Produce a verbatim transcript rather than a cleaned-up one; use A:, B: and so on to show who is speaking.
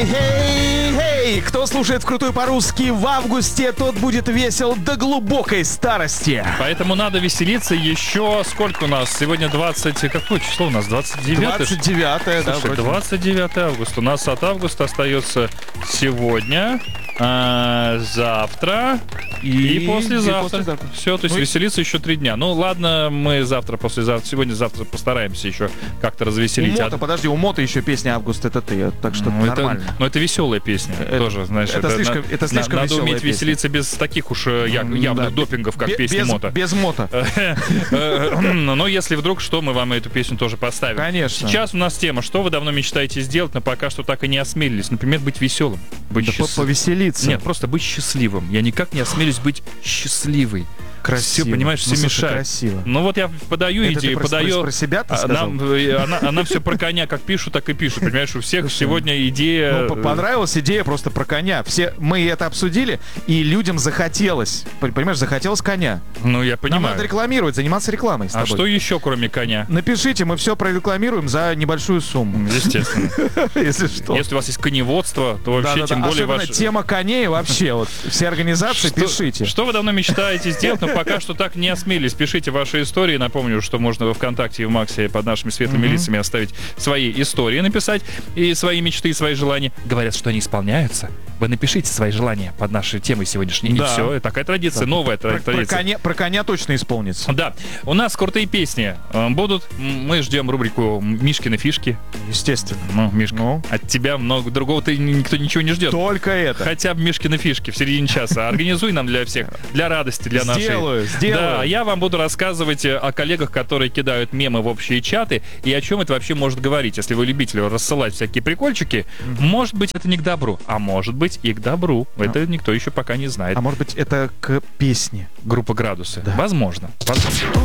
A: Хей-хей-хей! Кто слушает вкрутую по-русски в августе, тот будет весел до глубокой старости.
B: Поэтому надо веселиться еще. Сколько у нас? Сегодня двадцать... Какое число у нас? двадцать девятое?
A: двадцать девятое, да.
B: Слушай, двадцать девятое августа. У нас от августа остается сегодня, а, завтра и, и послезавтра. И послезавтра. Все, то есть ну, веселиться еще три дня. Ну ладно, мы завтра, послезавтра, сегодня-завтра постараемся еще как-то развеселить.
A: У Мота, подожди, у Мота еще песня «Август» — это ты, так что
B: ну,
A: нормально.
B: Это, но это веселая песня это, тоже, знаешь.
A: Это, это слишком, это слишком
B: Надо уметь
A: песня.
B: веселиться без таких уж явных да, допингов, как
A: без,
B: песня Мота.
A: Без Мота.
B: Но если вдруг что, мы вам эту песню тоже поставим.
A: Конечно.
B: Сейчас у нас тема, что вы давно мечтаете сделать, но пока что так и не осмелились. Например, быть веселым. Быть
A: да
B: счаст...
A: повеселиться.
B: Нет, просто быть счастливым. Я никак не осмелюсь быть счастливой.
A: Красиво.
B: Все, понимаешь, все
A: ну,
B: мешает.
A: Красиво.
B: Ну вот я подаю
A: это
B: идею,
A: про,
B: подаю.
A: Про, про себя ты сказал?
B: Она, она, она все про коня как пишут, так и пишут. Понимаешь, у всех сегодня идея...
A: Ну, понравилась идея просто про коня. Все, мы это обсудили, и людям захотелось. Понимаешь, захотелось коня.
B: Ну, я понимаю.
A: Нам надо рекламировать, заниматься рекламой с тобой.
B: А что еще, кроме коня?
A: Напишите, мы все прорекламируем за небольшую сумму.
B: Естественно.
A: Если что.
B: Если у вас есть коневодство, то вообще тем более ваш...
A: тема коней вообще, вот все организации, пишите.
B: Что вы давно мечтаете сделать, но пока что так не осмелились. Пишите ваши истории. Напомню, что можно во ВКонтакте и в Максе под нашими светлыми mm-hmm. лицами оставить свои истории, написать и свои мечты, и свои желания. Говорят, что они исполняются. Вы напишите свои желания под нашей темой сегодняшней. Да. И все. Такая традиция, да. новая
A: про,
B: традиция.
A: Про коня, про коня точно исполнится.
B: Да. У нас крутые песни будут. Мы ждем рубрику «Мишкины фишки».
A: Естественно.
B: Ну, Мишка,
A: ну.
B: от тебя много другого-то никто ничего не ждет.
A: Только это.
B: Хотя бы Мишкины фишки в середине часа. Организуй нам для всех, для радости, для нашей.
A: Сделаю, сделаю.
B: Да, я вам буду рассказывать о коллегах, которые кидают мемы в общие чаты, и о чем это вообще может говорить. Если вы любители рассылать всякие прикольчики, mm-hmm. может быть, это не к добру, а может быть и к добру. А. Это никто еще пока не знает.
A: А может быть, это к песне.
B: Группа «Градусы».
A: Да.
B: Возможно. Возможно.